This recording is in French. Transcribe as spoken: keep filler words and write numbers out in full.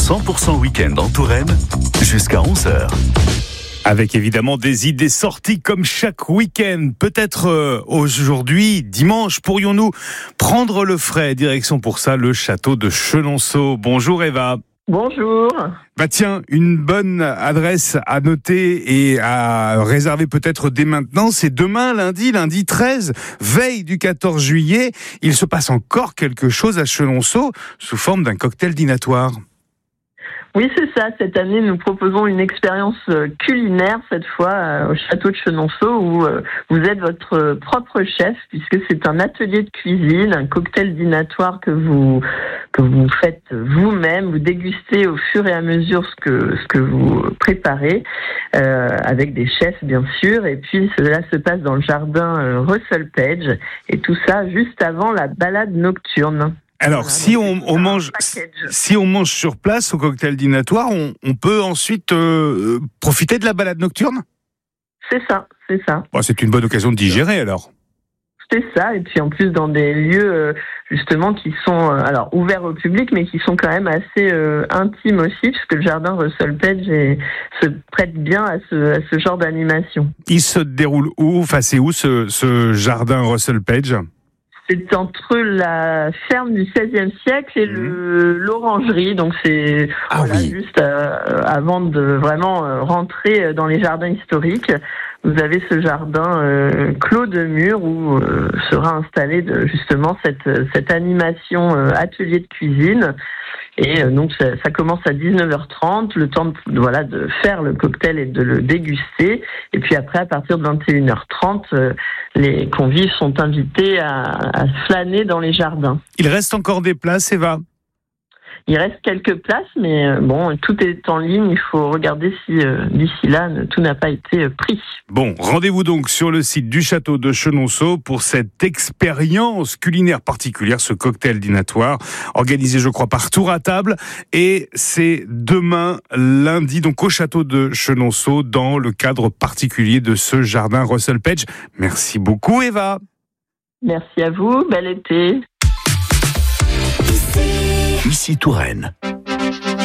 cent pour cent week-end en Touraine, jusqu'à onze heures. Avec évidemment des idées sorties comme chaque week-end. Peut-être euh, aujourd'hui, dimanche, pourrions-nous prendre le frais. Direction pour ça le château de Chenonceau. Bonjour Eva. Bonjour. Bah tiens, une bonne adresse à noter et à réserver peut-être dès maintenant, c'est demain lundi, lundi treize, veille du quatorze juillet. Il se passe encore quelque chose à Chenonceau sous forme d'un cocktail dînatoire. Oui, c'est ça. Cette année, nous proposons une expérience culinaire, cette fois euh, au château de Chenonceau, où euh, vous êtes votre propre chef, puisque c'est un atelier de cuisine, un cocktail dînatoire que vous que vous faites vous-même, vous dégustez au fur et à mesure ce que ce que vous préparez, euh, avec des chefs bien sûr, et puis cela se passe dans le jardin euh, Russell Page, et tout ça juste avant la balade nocturne. Alors, Voilà, si on, on mange, package. si on mange sur place au cocktail dînatoire, on, on peut ensuite euh, profiter de la balade nocturne ? C'est ça, c'est ça. Bon, c'est une bonne occasion de digérer alors. C'est ça, et puis en plus dans des lieux euh, justement qui sont euh, alors ouverts au public, mais qui sont quand même assez euh, intimes aussi, puisque le jardin Russell Page est, se prête bien à ce, à ce genre d'animation. Il se déroule où ? Enfin, c'est où ce, ce jardin Russell Page ? C'est entre la ferme du seizième siècle et Mmh. le, l'orangerie, donc c'est Ah voilà, oui. juste euh, avant de vraiment euh, rentrer dans les jardins historiques. Vous avez ce jardin euh, clos de murs où euh, sera installée de, justement cette, cette animation euh, atelier de cuisine. Et euh, donc ça, ça commence à dix-neuf heures trente, le temps de, voilà, de faire le cocktail et de le déguster. Et puis après, à partir de vingt et une heures trente, euh, les convives sont invités à, à flâner dans les jardins. Il reste encore des places, Eva ? Il reste quelques places, mais euh, bon, tout est en ligne. Il faut regarder si euh, d'ici là, tout n'a pas été euh, pris. Bon, rendez-vous donc sur le site du château de Chenonceau pour cette expérience culinaire particulière, ce cocktail dînatoire, organisé, je crois, par Tour à Table. Et c'est demain, lundi, donc au château de Chenonceau, dans le cadre particulier de ce jardin Russell Page. Merci beaucoup, Eva. Merci à vous. Bel été. Ici Touraine.